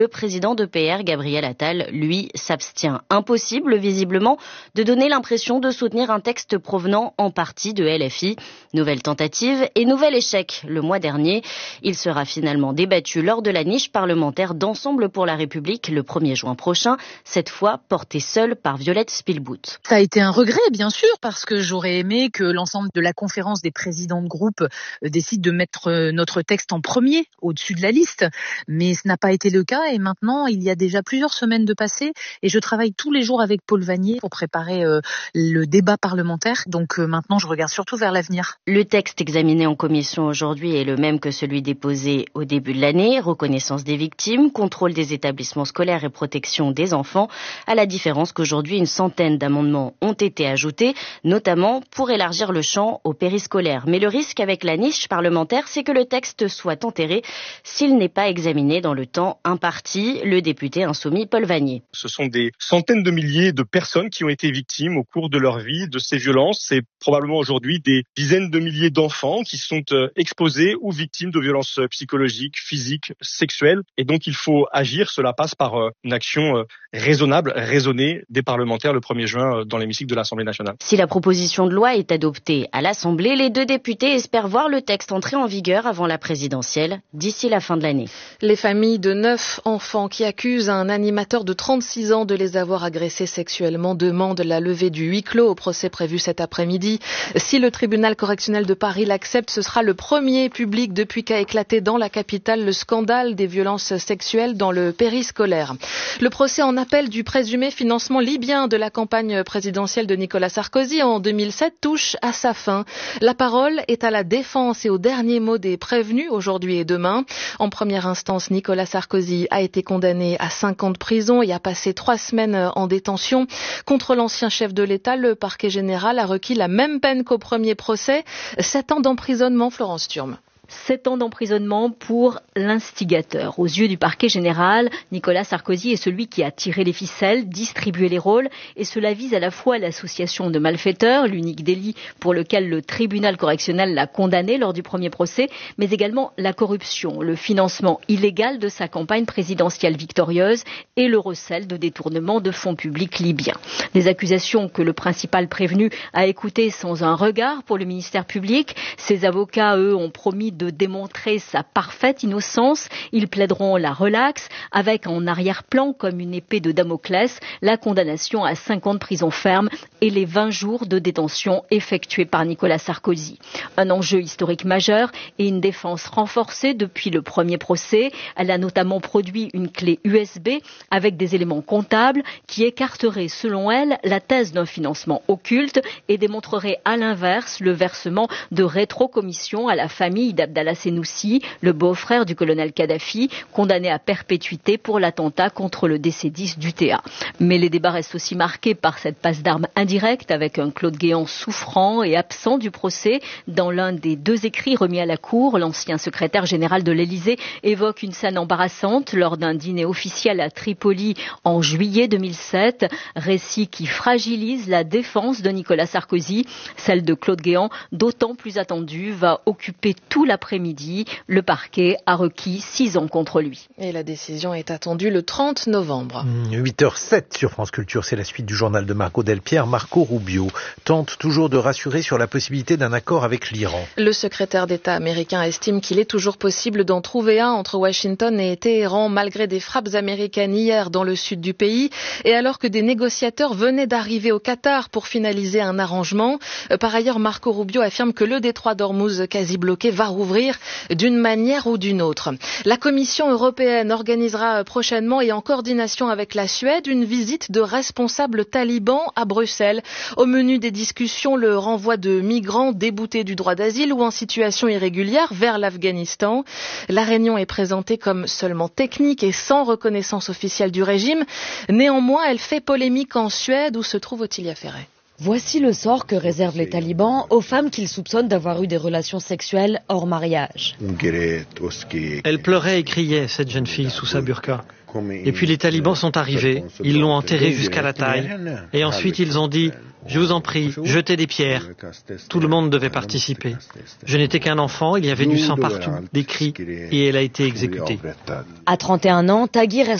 Le président de PR, Gabriel Attal, lui, s'abstient. Impossible, visiblement, de donner l'impression de soutenir un texte provenant en partie de LFI. Nouvelle tentative et nouvel échec. Le mois dernier, il sera finalement débattu lors de la niche parlementaire d'Ensemble pour la République le 1er juin prochain, cette fois porté seul par Violette Spilbout. Ça a été un regret, bien sûr, parce que j'aurais aimé que l'ensemble de la conférence des présidents de groupe décide de mettre notre texte en premier, au-dessus de la liste. Mais ce n'a pas été le cas et maintenant, il y a déjà plusieurs semaines de passé et je travaille tous les jours avec Paul Vannier pour préparer le débat parlementaire. Donc maintenant, je regarde surtout vers l'avenir. Le texte examiné en commission aujourd'hui est le même que celui déposé au début de l'année. Reconnaissance des victimes, contrôle des établissements scolaires et protection des enfants. À la différence qu'aujourd'hui, une centaine d'amendements ont été ajoutés, notamment pour élargir le champ au périscolaire. Mais le risque avec la niche parlementaire, c'est que le texte soit enterré s'il n'est pas examiné dans le temps imparti. Le député insoumis Paul Vannier. Ce sont des centaines de milliers de personnes qui ont été victimes au cours de leur vie de ces violences. C'est probablement aujourd'hui des dizaines de milliers d'enfants qui sont exposés ou victimes de violences psychologiques, physiques, sexuelles. Et donc il faut agir. Cela passe par une action raisonnable, raisonnée des parlementaires le 1er juin dans l'hémicycle de l'Assemblée nationale. Si la proposition de loi est adoptée à l'Assemblée, les deux députés espèrent voir le texte entrer en vigueur avant la présidentielle, d'ici la fin de l'année. Les familles de 9 enfants qui accusent un animateur de 36 ans de les avoir agressés sexuellement demandent la levée du huis clos au procès prévu cet après-midi. Si le tribunal correctionnel de Paris l'accepte, ce sera le premier public depuis qu'a éclaté dans la capitale le scandale des violences sexuelles dans le périscolaire. Le procès en appel du présumé financement libyen de la campagne présidentielle de Nicolas Sarkozy en 2007 touche à sa fin. La parole est à la défense et au dernier mot des prévenus aujourd'hui et demain. En première instance, Nicolas Sarkozy a été condamné à 5 ans de prison et a passé 3 semaines en détention. Contre l'ancien chef de l'État, le parquet général a requis la même peine qu'au premier procès, 7 ans d'emprisonnement. Florence Thurme. 7 ans d'emprisonnement pour l'instigateur. Aux yeux du parquet général, Nicolas Sarkozy est celui qui a tiré les ficelles, distribué les rôles, et cela vise à la fois l'association de malfaiteurs, l'unique délit pour lequel le tribunal correctionnel l'a condamné lors du premier procès, mais également la corruption, le financement illégal de sa campagne présidentielle victorieuse et le recel de détournement de fonds publics libyens. Des accusations que le principal prévenu a écoutées sans un regard pour le ministère public. Ses avocats, eux, ont promis de démontrer sa parfaite innocence. Ils plaideront la relaxe, avec en arrière-plan, comme une épée de Damoclès, la condamnation à 5 ans de prison ferme et les 20 jours de détention effectués par Nicolas Sarkozy. Un enjeu historique majeur et une défense renforcée depuis le premier procès. Elle a notamment produit une clé USB avec des éléments comptables qui écarteraient, selon elle, la thèse d'un financement occulte et démontreraient à l'inverse le versement de rétrocommissions à la famille d'Abdallah Senoussi, le beau-frère du colonel Kadhafi, condamné à perpétuité pour l'attentat contre le DC-10 d'UTA. Mais les débats restent aussi marqués par cette passe d'armes indirecte avec un Claude Guéant souffrant et absent du procès. Dans l'un des 2 écrits remis à la Cour, l'ancien secrétaire général de l'Élysée évoque une scène embarrassante lors d'un dîner officiel à Tripoli en juillet 2007. Récit qui fragilise la défense de Nicolas Sarkozy. Celle de Claude Guéant, d'autant plus attendue, va occuper tout l'après-midi. Le parquet a requis 6 ans contre lui. Et la décision est attendue le 30 novembre. 8h07 sur France Culture, c'est la suite du journal de Marco Delpierre. Marco Rubio tente toujours de rassurer sur la possibilité d'un accord avec l'Iran. Le secrétaire d'État américain estime qu'il est toujours possible d'en trouver un entre Washington et Téhéran malgré des frappes américaines hier dans le sud du pays et alors que des négociateurs venaient d'arriver au Qatar pour finaliser un arrangement. Par ailleurs, Marco Rubio affirme que le détroit d'Ormuz quasi bloqué va rouvrir d'une manière ou d'une autre. La Commission européenne organisera prochainement et en coordination avec la Suède une visite de responsables talibans à Bruxelles. Au menu des discussions, le renvoi de migrants déboutés du droit d'asile ou en situation irrégulière vers l'Afghanistan. La réunion est présentée comme seulement technique et sans reconnaissance officielle du régime. Néanmoins, elle fait polémique en Suède où se trouve Ottilia Ferret. Voici le sort que réservent les talibans aux femmes qu'ils soupçonnent d'avoir eu des relations sexuelles hors mariage. Elle pleurait et criait, cette jeune fille, sous sa burqa. Et puis les talibans sont arrivés, ils l'ont enterrée jusqu'à la taille. Et ensuite ils ont dit, je vous en prie, jetez des pierres. Tout le monde devait participer. Je n'étais qu'un enfant, il y avait du sang partout, des cris, et elle a été exécutée. À 31 ans, Taghi reste